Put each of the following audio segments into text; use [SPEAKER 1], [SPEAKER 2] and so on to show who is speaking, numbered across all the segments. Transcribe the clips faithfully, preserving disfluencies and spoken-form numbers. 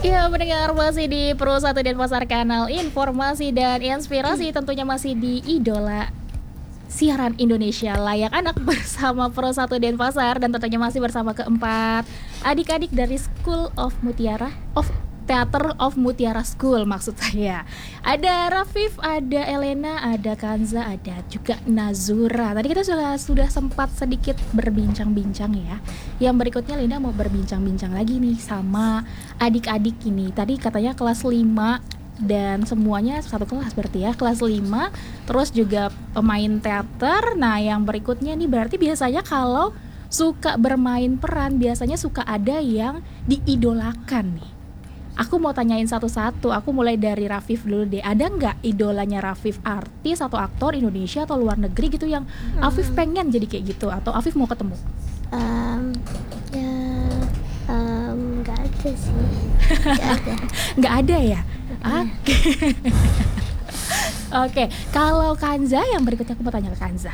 [SPEAKER 1] Ya, mendengar masih di Pro satu Denpasar, kanal informasi dan inspirasi, tentunya masih di Idola Siaran Indonesia Layak Anak bersama Pro satu Denpasar, dan tentunya masih bersama keempat adik-adik dari School of Mutiara of Theater of Mutiara School maksud saya. Ada Rafif, ada Elena, ada Kanza, ada juga Nazura. Tadi kita sudah sudah sempat sedikit berbincang-bincang ya. Yang berikutnya Linda mau berbincang-bincang lagi nih sama adik-adik ini. Tadi katanya kelas lima dan semuanya satu kelas berarti ya, kelas lima, terus juga pemain teater. Nah, yang berikutnya nih berarti biasanya kalau suka bermain peran biasanya suka ada yang diidolakan nih. Aku mau tanyain satu-satu. Aku mulai dari Rafif dulu deh. Ada nggak idolanya Rafif, artis atau aktor Indonesia atau luar negeri gitu yang hmm. Afif pengen jadi kayak gitu, atau Afif mau ketemu?
[SPEAKER 2] Um, ya, um, nggak ada sih. Nggak ada.
[SPEAKER 1] Nggak ada ya? Oke. Okay. Oke. Okay. Kalau Kanza, yang berikutnya aku mau tanya ke Kanza.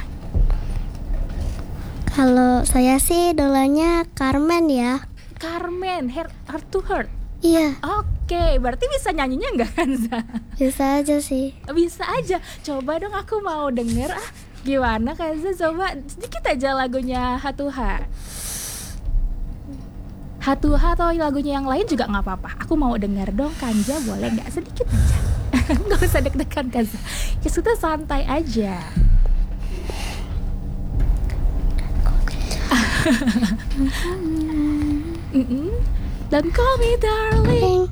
[SPEAKER 2] Kalau saya sih idolanya Carmen ya.
[SPEAKER 1] Carmen, Heart to Heart.
[SPEAKER 2] Iya.
[SPEAKER 1] Oke, berarti bisa nyanyinya nggak, Kanza?
[SPEAKER 2] Bisa aja sih.
[SPEAKER 1] Bisa aja. Coba dong, aku mau denger. Ah, gimana Kanza? Coba sedikit aja lagunya Hatuha. Hatuha atau lagunya yang lain juga nggak apa-apa. Aku mau denger dong, Kanza, boleh nggak? Sedikit aja. Nggak usah deg-degan, Kanza. Ya sudah, santai aja. Mm-mm. Don't call me darling.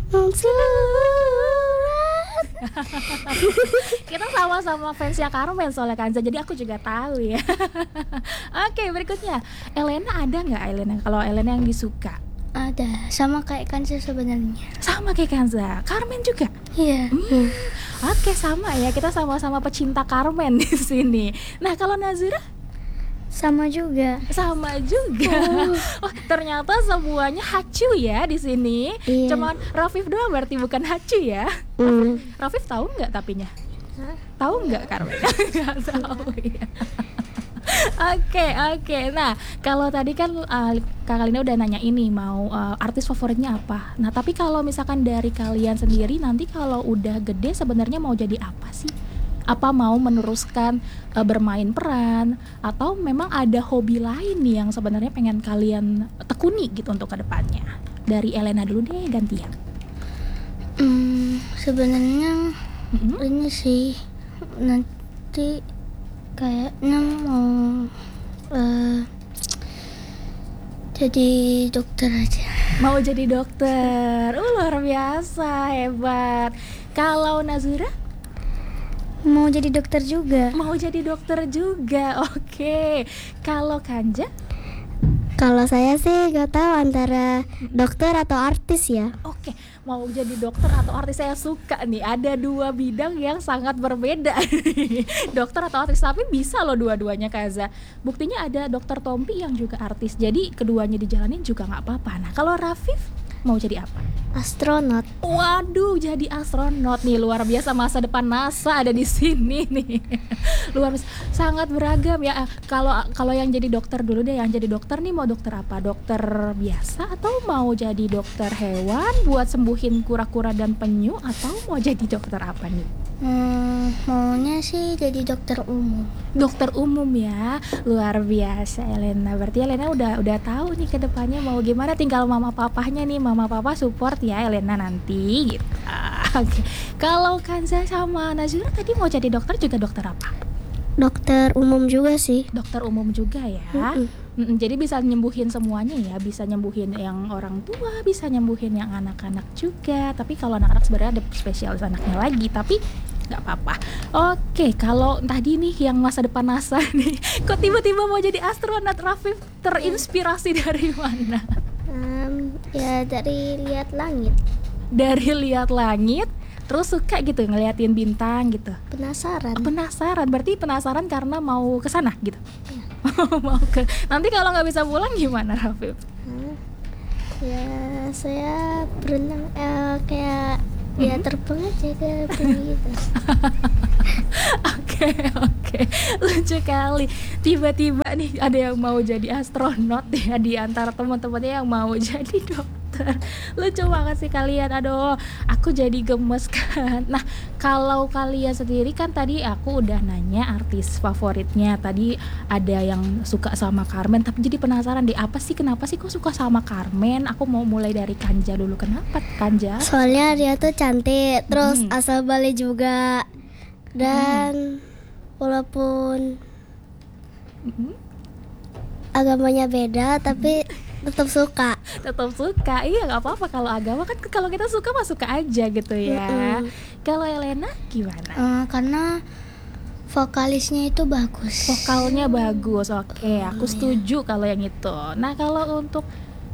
[SPEAKER 1] Kita sama-sama fansnya Carmen soalnya Kanza, jadi aku juga tahu ya. Oke, berikutnya Elena, ada nggak Elena? Kalau Elena yang disuka?
[SPEAKER 2] Ada, sama kayak Kanza sebenarnya.
[SPEAKER 1] Sama kayak Kanza, Carmen juga.
[SPEAKER 2] Iya.
[SPEAKER 1] Hmm. Oke, sama ya, kita sama-sama pecinta Carmen di sini. Nah, kalau Nazura?
[SPEAKER 2] Sama juga.
[SPEAKER 1] Sama juga. Oh, oh ternyata semuanya hacu ya di sini.
[SPEAKER 2] Iya.
[SPEAKER 1] Cuman Rafif doang berarti bukan hacu ya.
[SPEAKER 2] Mm.
[SPEAKER 1] Rafif tahu nggak tapinya?
[SPEAKER 2] Hah?
[SPEAKER 1] Tahu nggak Carmen? Nggak tahu ya. Oke oke. Nah, kalau tadi kan uh, Kak Lina udah nanya ini mau uh, artis favoritnya apa. Nah, tapi kalau misalkan dari kalian sendiri nanti kalau udah gede sebenarnya mau jadi apa sih? Apa mau meneruskan uh, bermain peran, atau memang ada hobi lain nih yang sebenarnya pengen kalian tekuni gitu untuk kedepannya? Dari Elena dulu deh, gantian.
[SPEAKER 2] Hmm, sebenarnya
[SPEAKER 1] Mm-hmm.
[SPEAKER 2] ini sih nanti kayaknya mau uh, jadi dokter aja.
[SPEAKER 1] Mau jadi dokter, uh, luar biasa, hebat. Kalau Nazura?
[SPEAKER 2] Mau jadi dokter juga.
[SPEAKER 1] Mau jadi dokter juga, oke. Kalau Kanja?
[SPEAKER 2] Kalau saya sih gak tahu antara dokter atau artis ya.
[SPEAKER 1] Oke, mau jadi dokter atau artis, saya suka nih. Ada dua bidang yang sangat berbeda. Dokter atau artis, tapi bisa loh dua-duanya, Kaza. Buktinya ada dokter Tompi yang juga artis. Jadi keduanya dijalanin juga gak apa-apa. Nah, kalau Rafif mau jadi apa?
[SPEAKER 2] Astronot.
[SPEAKER 1] Waduh, jadi astronot nih, luar biasa. Masa depan NASA ada di sini nih. Luar biasa, sangat beragam ya. Kalau kalau yang jadi dokter dulu deh, yang jadi dokter nih mau dokter apa? Dokter biasa atau mau jadi dokter hewan buat sembuhin kura-kura dan penyu, atau mau jadi dokter apa nih?
[SPEAKER 2] Hmm, maunya sih jadi dokter umum.
[SPEAKER 1] Dokter umum ya, luar biasa Elena. Berarti Elena udah udah tahu nih ke depannya mau gimana. Tinggal mama papahnya nih, mama papa support ya Elena nanti gitu. Oke. Okay. Kalau Kanza sama Nazira tadi mau jadi dokter juga dokter apa?
[SPEAKER 2] Dokter umum juga sih.
[SPEAKER 1] Dokter umum juga ya. Mm-mm. Mm-mm, jadi bisa nyembuhin semuanya ya, bisa nyembuhin yang orang tua, bisa nyembuhin yang anak-anak juga. Tapi kalau anak-anak sebenarnya ada spesialis anaknya lagi, tapi nggak apa-apa. Oke, kalau tadi nih yang masa depan NASA nih, kok tiba-tiba mau jadi astronot? Rafif terinspirasi dari mana?
[SPEAKER 2] Um, ya dari lihat langit.
[SPEAKER 1] Dari lihat langit, terus suka gitu ngeliatin bintang gitu.
[SPEAKER 2] Penasaran.
[SPEAKER 1] Penasaran, berarti penasaran karena mau ke sana gitu.
[SPEAKER 2] Ya.
[SPEAKER 1] Mau ke. Nanti kalau nggak bisa pulang gimana, Rafif?
[SPEAKER 2] Hmm, ya saya berenang eh, kayak mm-hmm. ya terbang aja ke bumi gitu.
[SPEAKER 1] Oke oke, lucu kali. Tiba-tiba nih ada yang mau jadi astronot ya di antara teman-temannya yang mau jadi dokter. pinter. Lucu banget sih kalian. Aduh, aku jadi gemes kan. Nah, kalau kalian sendiri kan tadi aku udah nanya artis favoritnya. Tadi ada yang suka sama Carmen, tapi jadi penasaran deh, apa sih, kenapa sih kok suka sama Carmen? Aku mau mulai dari Kanja dulu. Kenapa Kanja?
[SPEAKER 2] Soalnya dia tuh cantik, terus
[SPEAKER 1] Hmm.
[SPEAKER 2] asal Bali juga. Dan walaupun
[SPEAKER 1] Mm-mm.
[SPEAKER 2] agamanya beda tapi tetap suka.
[SPEAKER 1] Tetap suka. Iya, nggak apa-apa kalau agama kan, kalau kita suka mah suka aja gitu ya.
[SPEAKER 2] Mm-mm.
[SPEAKER 1] Kalau Elena gimana?
[SPEAKER 2] Eh, karena vokalisnya itu bagus.
[SPEAKER 1] Vokalnya bagus. Oke, aku setuju kalau yang itu. Nah, kalau untuk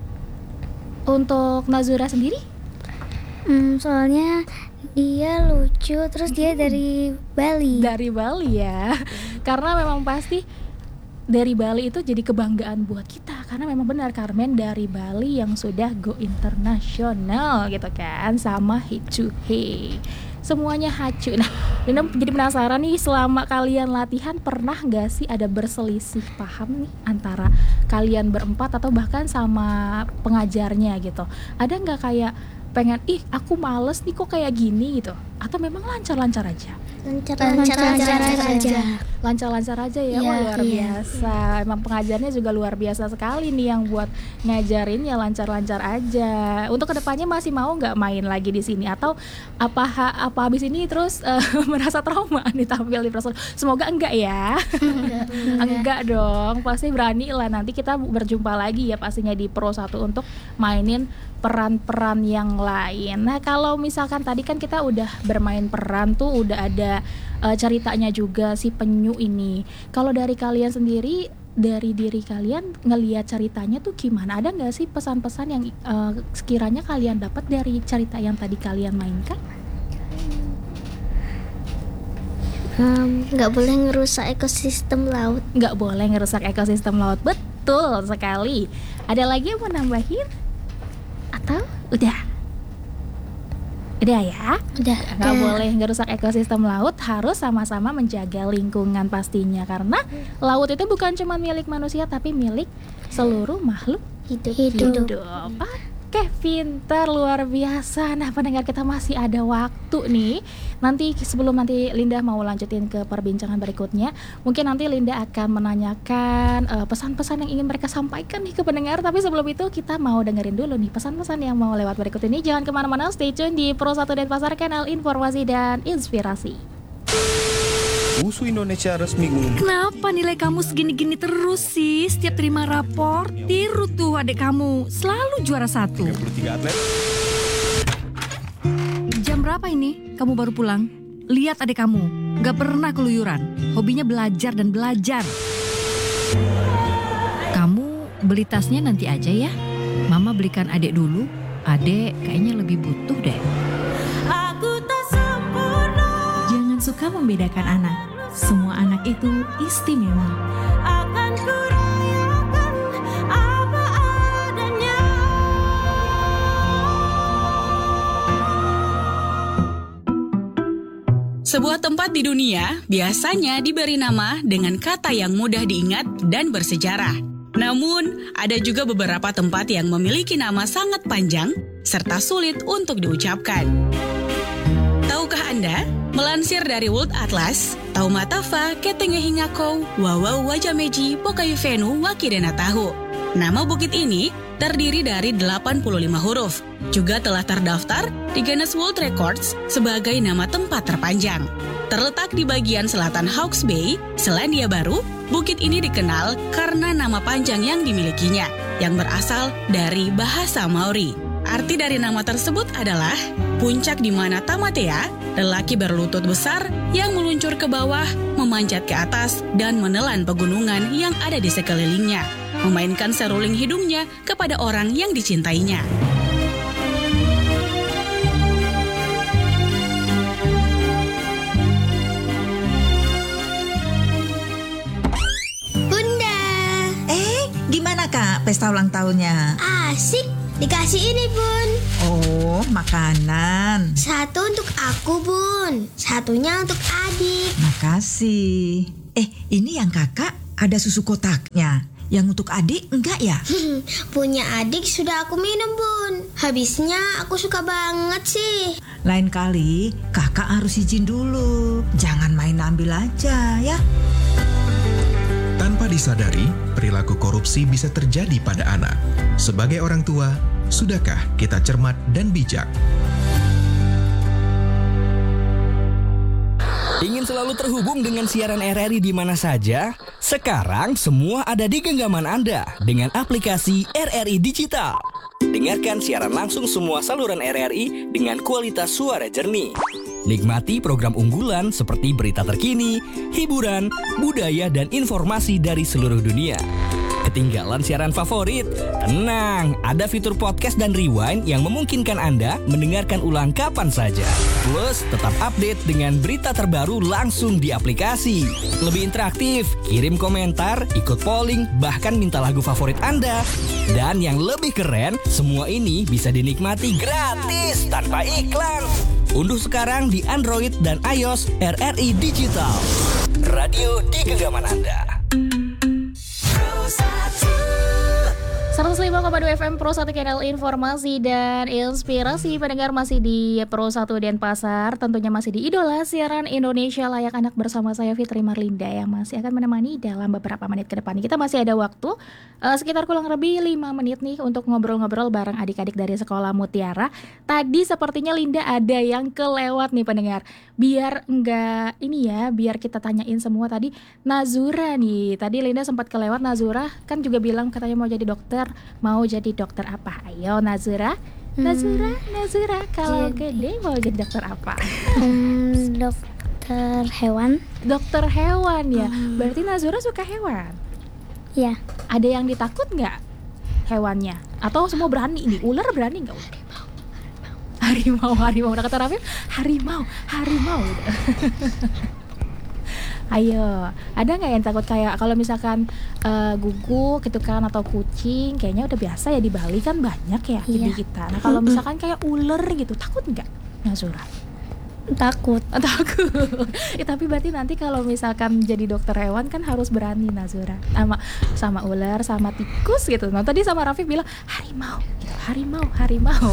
[SPEAKER 1] untuk Nazura sendiri?
[SPEAKER 2] Hmm, soalnya dia lucu, terus dia dari Bali.
[SPEAKER 1] Dari Bali ya. Karena memang pasti dari Bali itu jadi kebanggaan buat kita, karena memang benar Carmen dari Bali yang sudah go internasional gitu kan, sama Hichuhe. Semuanya hacu. Nah, Lina jadi penasaran nih, selama kalian latihan pernah nggak sih ada berselisih paham nih antara kalian berempat atau bahkan sama pengajarnya gitu? Ada nggak kayak pengen, ih aku males nih kok kayak gini gitu? Atau memang lancar-lancar aja?
[SPEAKER 2] Lancar-lancar aja.
[SPEAKER 1] Lancar-lancar aja ya,
[SPEAKER 2] Iya,
[SPEAKER 1] wah luar
[SPEAKER 2] iya.
[SPEAKER 1] biasa. Emang pengajarnya juga luar biasa sekali nih yang buat ngajarin ya lancar-lancar aja. Untuk kedepannya masih mau nggak main lagi di sini, atau apa apa habis ini terus eh, merasa trauma nih tampil di Pro Satu? Semoga enggak ya. Enggak dong, pasti berani lah. Nanti kita berjumpa lagi ya pastinya di Pro Satu untuk mainin peran-peran yang lain. Nah, kalau misalkan tadi kan kita udah bermain peran tuh, udah ada uh, ceritanya juga si penyu ini. Kalau dari kalian sendiri, dari diri kalian ngelihat ceritanya tuh gimana? Ada nggak sih pesan-pesan yang uh, sekiranya kalian dapat dari cerita yang tadi kalian mainkan?
[SPEAKER 2] Nggak boleh ngerusak ekosistem laut.
[SPEAKER 1] Nggak boleh ngerusak ekosistem laut, betul sekali. Ada lagi yang mau nambahin? Atau udah? Udah ya?
[SPEAKER 2] Udah.
[SPEAKER 1] Nggak boleh ngerusak ekosistem laut, harus sama-sama menjaga lingkungan pastinya. Karena laut itu bukan cuma milik manusia, tapi milik seluruh makhluk
[SPEAKER 2] Hidup.
[SPEAKER 1] hidup. Oke, pintar, luar biasa. Nah, pendengar kita masih ada waktu nih. Nanti sebelum nanti Linda mau lanjutin ke perbincangan berikutnya, mungkin nanti Linda akan menanyakan uh, pesan-pesan yang ingin mereka sampaikan nih ke pendengar. Tapi sebelum itu kita mau dengerin dulu nih pesan-pesan yang mau lewat berikut ini. Jangan kemana-mana, stay tune di Pro Satu Denpasar, kanal informasi dan inspirasi.
[SPEAKER 3] Musuh Indonesia resmi ngumum.
[SPEAKER 4] Kenapa nilai kamu segini-gini terus sih? Setiap terima rapor, tiru tuh adik kamu. Selalu juara satu.
[SPEAKER 3] tiga puluh tiga atlet.
[SPEAKER 4] Jam berapa ini kamu baru pulang? Lihat adik kamu, gak pernah keluyuran. Hobinya belajar dan belajar. Kamu beli tasnya nanti aja ya. Mama belikan adik dulu. Adik kayaknya lebih butuh deh.
[SPEAKER 5] Jangan suka membedakan anak. Semua anak itu istimewa.
[SPEAKER 6] Akan kurayakan apa adanya.
[SPEAKER 7] Sebuah tempat di dunia biasanya diberi nama dengan kata yang mudah diingat dan bersejarah. Namun, ada juga beberapa tempat yang memiliki nama sangat panjang serta sulit untuk diucapkan. Tahukah Anda? Melansir dari World Atlas, Taumatava Ketengehingako Wawau Wajameji Pokayufenu Wakidena Tahu. Nama bukit ini terdiri dari delapan puluh lima huruf. Juga telah terdaftar di Guinness World Records sebagai nama tempat terpanjang. Terletak di bagian selatan Hawke's Bay, Selandia Baru, bukit ini dikenal karena nama panjang yang dimilikinya, yang berasal dari bahasa Maori. Arti dari nama tersebut adalah puncak di mana Tamatea, lelaki berlutut besar yang meluncur ke bawah, memanjat ke atas, dan menelan pegunungan yang ada di sekelilingnya, memainkan seruling hidungnya kepada orang yang dicintainya.
[SPEAKER 2] Bunda,
[SPEAKER 8] Eh, gimana Kak pesta ulang tahunnya?
[SPEAKER 2] asik. Dikasih ini, Bun.
[SPEAKER 8] Oh, makanan.
[SPEAKER 2] Satu untuk aku, Bun. Satunya untuk adik.
[SPEAKER 8] Makasih. Eh, ini yang kakak ada susu kotaknya. Yang untuk adik enggak ya?
[SPEAKER 2] Punya adik sudah aku minum, Bun. Habisnya aku suka banget sih.
[SPEAKER 8] Lain kali kakak harus izin dulu. Jangan main ambil aja ya.
[SPEAKER 9] Tanpa disadari, perilaku korupsi bisa terjadi pada anak. Sebagai orang tua, sudahkah kita cermat dan bijak?
[SPEAKER 10] Ingin selalu terhubung dengan siaran R R I di mana saja? Sekarang semua ada di genggaman Anda dengan aplikasi R R I Digital. Dengarkan siaran langsung semua saluran R R I dengan kualitas suara jernih. Nikmati program unggulan seperti berita terkini, hiburan, budaya, dan informasi dari seluruh dunia. Ketinggalan siaran favorit? Tenang, ada fitur podcast dan rewind yang memungkinkan Anda mendengarkan ulang kapan saja. Plus, tetap update dengan berita terbaru langsung di aplikasi. Lebih interaktif, kirim komentar, ikut polling, bahkan minta lagu favorit Anda. Dan yang lebih keren, semua ini bisa dinikmati gratis tanpa iklan. Unduh sekarang di Android dan iOS R R I Digital. Radio di genggaman Anda.
[SPEAKER 1] seratus lima koma dua F M Pro satu Channel Informasi dan Inspirasi. Pendengar masih di Pro satu Denpasar, tentunya masih di Idola Siaran Indonesia Layak Anak bersama saya Fitri Marlinda yang masih akan menemani dalam beberapa menit ke depan. Kita masih ada waktu uh, sekitar kurang lebih lima menit nih untuk ngobrol-ngobrol bareng adik-adik dari Sekolah Mutiara. Tadi sepertinya Linda ada yang kelewat nih pendengar. Biar enggak ini ya, biar kita tanyain semua tadi. Nazura nih, tadi Linda sempat kelewat. Nazura kan juga bilang katanya mau jadi dokter. Mau jadi dokter apa? Ayo Nazura, hmm. Nazura, Nazura. Kalau gede mau jadi dokter apa?
[SPEAKER 2] Hmm, dokter hewan.
[SPEAKER 1] Dokter hewan ya. Hmm. Berarti Nazura suka hewan.
[SPEAKER 2] Ya.
[SPEAKER 1] Ada yang ditakut nggak hewannya? Atau semua berani nih? Ular berani nggak? Harimau, harimau. Udah kata Raffi, harimau, harimau. Ayo, ada nggak yang takut kayak kalau misalkan uh, guguk gitu kan atau kucing, kayaknya udah biasa ya di Bali kan banyak ya di kita. Nah kalau misalkan kayak ular gitu, takut nggak Nazura?
[SPEAKER 2] Takut.
[SPEAKER 1] Takut. Ya, tapi berarti nanti kalau misalkan jadi dokter hewan kan harus berani Nazura sama sama ular, sama tikus gitu. Nah tadi sama Raffi bilang harimau, gitu. harimau, harimau.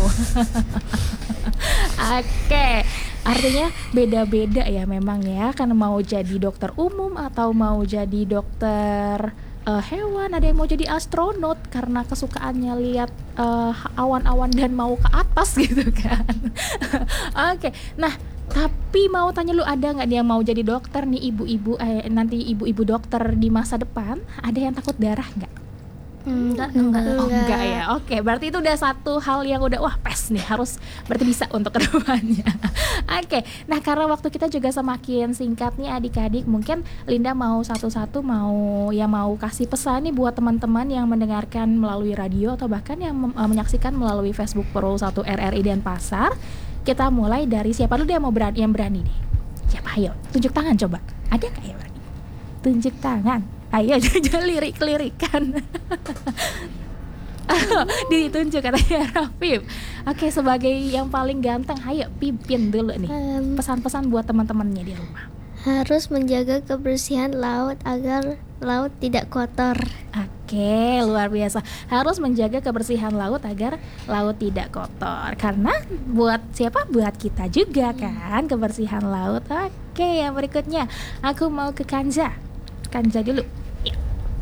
[SPEAKER 1] Oke. Okay. Artinya beda-beda ya memang ya, kan mau jadi dokter umum atau mau jadi dokter uh, hewan, ada yang mau jadi astronot karena kesukaannya lihat uh, awan-awan dan mau ke atas gitu kan. Oke, okay. Nah tapi mau tanya lu, ada nggak dia mau jadi dokter nih ibu-ibu, eh, nanti ibu-ibu dokter di masa depan, ada yang takut darah nggak?
[SPEAKER 2] Enggak, enggak.
[SPEAKER 1] Oh enggak ya, oke, berarti itu udah satu hal yang udah wah pes nih, harus berarti bisa untuk kedepannya. Oke, nah karena waktu kita juga semakin singkat nih adik-adik, mungkin Linda mau satu-satu mau ya mau kasih pesan nih buat teman-teman yang mendengarkan melalui radio atau bahkan yang mem- menyaksikan melalui Facebook Pro satu R R I Denpasar. Kita mulai dari siapa dulu dia mau berani, yang berani nih? Siapa? Ayo, tunjuk tangan coba. Ada nggak yang berani? Tunjuk tangan. Ayo jangan lirik-lirikan. Ditunjuk katanya Rafif. Oke, sebagai yang paling ganteng, ayo pimpin dulu nih um, pesan-pesan buat teman-temannya di rumah.
[SPEAKER 2] Harus menjaga kebersihan laut agar laut tidak kotor.
[SPEAKER 1] Oke, luar biasa. Harus menjaga kebersihan laut agar laut tidak kotor. Karena buat siapa? Buat kita juga kan, kebersihan laut. Oke, yang berikutnya aku mau ke Kanja. Kanja dulu. Ya.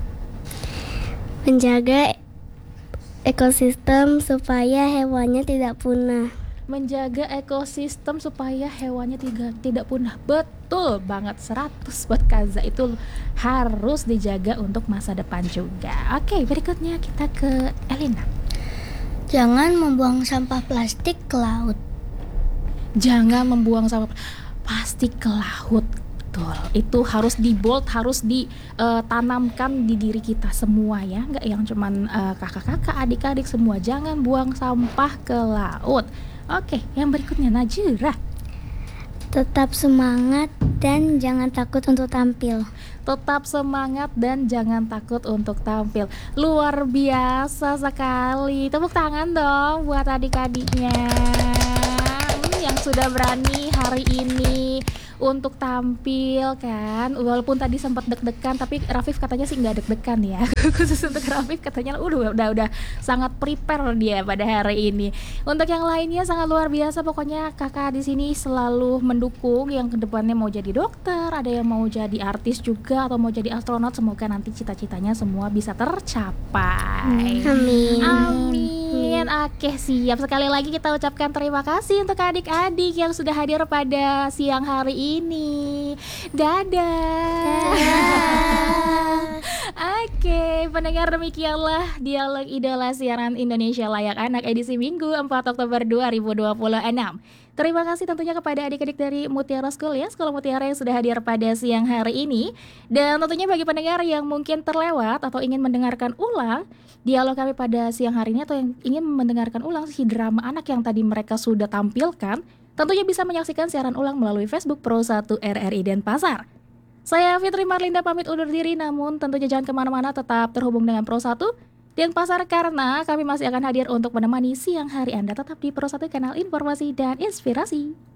[SPEAKER 2] Menjaga ekosistem supaya hewannya tidak punah.
[SPEAKER 1] Menjaga ekosistem supaya hewannya tidak tidak punah. Betul banget, seratus buat Kaza, itu harus dijaga untuk masa depan juga. Oke, berikutnya kita ke Elina.
[SPEAKER 2] Jangan membuang sampah plastik ke laut.
[SPEAKER 1] Jangan membuang sampah plastik ke laut. Betul, itu harus di bold, harus ditanamkan uh, di diri kita semua ya, nggak yang cuman uh, kakak-kakak, adik-adik semua. Jangan buang sampah ke laut. Oke, yang berikutnya Najira.
[SPEAKER 2] Tetap semangat dan jangan takut untuk tampil.
[SPEAKER 1] Tetap semangat dan jangan takut untuk tampil. Luar biasa sekali. Tepuk tangan dong buat adik-adiknya yang sudah berani hari ini untuk tampil kan. Walaupun tadi sempat deg-degan, tapi Rafif katanya sih nggak deg-degan ya. Khusus untuk Rafif katanya udah udah udah sangat prepare dia pada hari ini. Untuk yang lainnya sangat luar biasa, pokoknya kakak di sini selalu mendukung yang kedepannya mau jadi dokter, ada yang mau jadi artis juga atau mau jadi astronot. Semoga nanti cita-citanya semua bisa tercapai.
[SPEAKER 2] Amin.
[SPEAKER 1] Amin. Oke, siap. Sekali lagi kita ucapkan terima kasih untuk adik-adik yang sudah hadir pada siang hari ini. Dadah. Oke, pendengar, demikianlah dialog idola siaran Indonesia Layak Anak edisi Minggu empat Oktober dua ribu dua puluh enam. Terima kasih tentunya kepada adik-adik dari Mutiara School ya, Sekolah Mutiara yang sudah hadir pada siang hari ini. Dan tentunya bagi pendengar yang mungkin terlewat atau ingin mendengarkan ulang dialog kami pada siang hari ini, atau yang ingin mendengarkan ulang si drama anak yang tadi mereka sudah tampilkan, tentunya bisa menyaksikan siaran ulang melalui Facebook Pro satu R R I Denpasar. Saya Fitri Marlinda pamit undur diri, namun tentunya jangan kemana-mana, tetap terhubung dengan Pro satu Denpasar karena kami masih akan hadir untuk menemani siang hari Anda. Tetap di Pro satu, kanal informasi dan inspirasi.